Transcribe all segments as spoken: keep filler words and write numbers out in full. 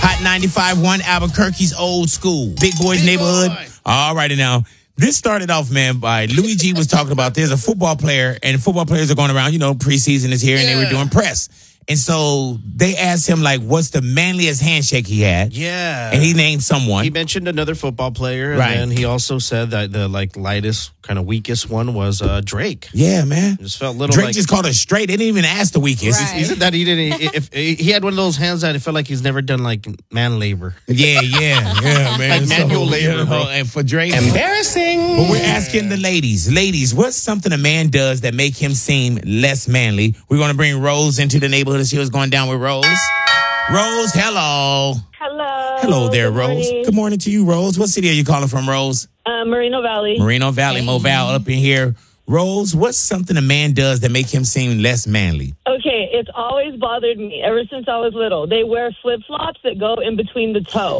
Hot ninety-five point one Albuquerque's Old School. Big Boys Big Neighborhood. boy. All righty now. This started off, man, by Louis G was talking about there's a football player, and football players are going around, you know, preseason is here, and they were Yeah. doing press. And so they asked him, like, what's the manliest handshake he had? Yeah. And he named someone. He mentioned another football player, and Right. then he also said that the like lightest, kind of weakest one was uh, Drake. Yeah, man. Just felt little Drake like just called us straight. They didn't even ask the weakest. Right. Isn't that he didn't? If, if he had one of those hands that it felt like he's never done like man labor. Yeah, yeah, yeah, man. Like manual labor, you know, bro. And for Drake. Embarrassing. But we're asking the ladies. Ladies, what's something a man does that make him seem less manly? We're going to bring Rose into the neighborhood and see what's going down with Rose. Rose, hello. Hello. Hello there, Good Rose. morning. Good morning to you, Rose. What city are you calling from, Rose? Uh, Moreno Valley. Moreno Valley, Moval up in here. Rose, what's something a man does that make him seem less manly? Okay, it's always bothered me ever since I was little. They wear flip flops that go in between the toe.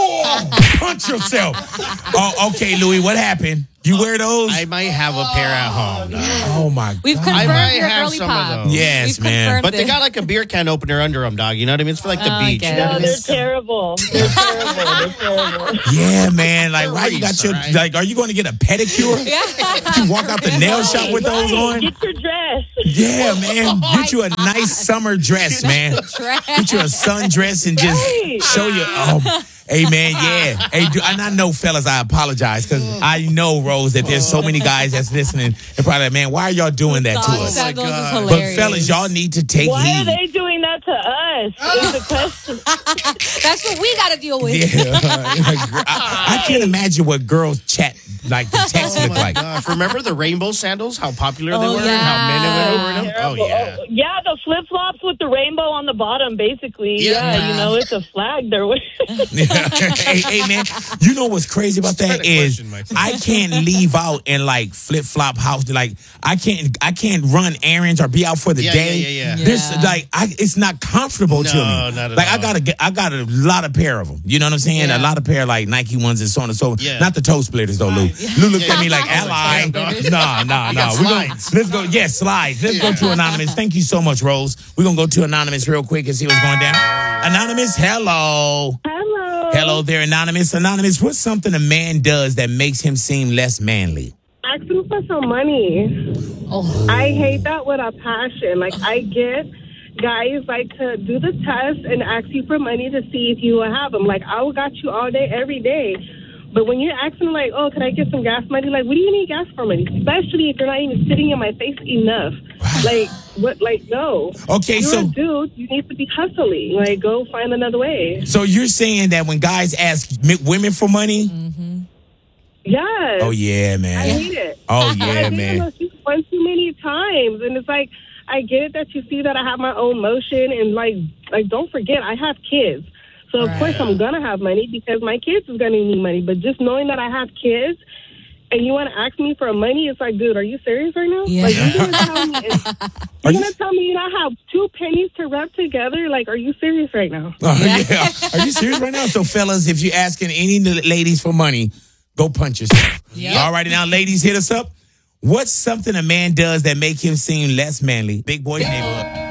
Punch yourself. Oh, okay, Louis, what happened? You wear those? I might have a pair at home. dog. Oh, my We've God. confirmed might your have girly some of pop. those. Yes, We've man. confirmed But they it. got like a beer can opener under them, dog. You know what I mean? It's for like the Oh, I beach. get You know it. what I No, mean? they're terrible. They're terrible. They're terrible. Yeah, man. Like, why you got Reese, your, right? like, are you going to get a pedicure? Yeah. You walk out the nail shop with those Right, on? Get your dress. Yeah, man. Get you a nice summer dress, man. Get you a sundress and just Right. show you. Oh, hey, man, yeah. Hey, do, and I know, fellas, I apologize because I know, Rose, that there's so many guys that's listening and probably like, man, why are y'all doing that to Dog us? sandals is God. But, hilarious. fellas, y'all need to take Why are heed. they doing that to us? Is the question. That's what we got to deal with. Yeah, Like, I, I can't imagine what girls chat like the text Oh look my like. gosh. Remember the rainbow sandals? How popular they Oh, were and yeah. how men went over them? Oh, Terrible. yeah. Oh, yeah, the flip flops with the rainbow on the bottom, basically. Yeah. Yeah, you know, it's a flag they're wearing. hey, hey, man, you know what's crazy about Trying that to is question myself. I can't leave out in like flip flop house. Like I can't, I can't run errands or be out for the Yeah, day. yeah, yeah, yeah. This Yeah. like, I, it's not comfortable to No, me. not at like I all. gotta get, I got a lot of pair of them. You know what I'm saying? Yeah. A lot of pair like Nike ones and so on and so. Yeah. Not the toe splitters though, Lou. Lou looked at me like, Yeah. ally. Damn, dog. Nah, nah, You nah. got We gonna- slides. Let's go. Yes, slides. Let's go Yeah. to anonymous. Thank you so much, Rose. We're gonna go to anonymous real quick and see what's going down. Anonymous, hello. Hello. Hello there, Anonymous. Anonymous, what's something a man does that makes him seem less manly? Asking for some money. Oh. I hate that with a passion. Like, I get guys like to do the test and ask you for money to see if you will have them. Like, I will got you all day, every day. But when you're asking, like, oh, can I get some gas money? Like, what do you need gas for money? Especially if you're not even sitting in my face enough. Like, what? Like, no. Okay, you're so- a dude. You need to be hustling. Like, go find another way. So you're saying that when guys ask m- women for money? Yes. Oh, yeah, I man. hate it. Oh, yeah, I man. did this one too many times, and it's like I get it that you see that I have my own motion, and like, like don't forget I have kids, so of course I'm gonna have money because my kids is gonna need money. But just knowing that I have kids, and you want to ask me for money, it's like, dude, are you serious right now? Yeah. Like you're gonna tell me, you're Are you- gonna tell me you don't have two pennies to rub together? Like, are you serious right now? Oh, yeah. Are you serious right now? So, fellas, if you're asking any ladies for money, go punch yourself. Yep. All righty, now, ladies, hit us up. What's something a man does that make him seem less manly? Big Boys Neighborhood.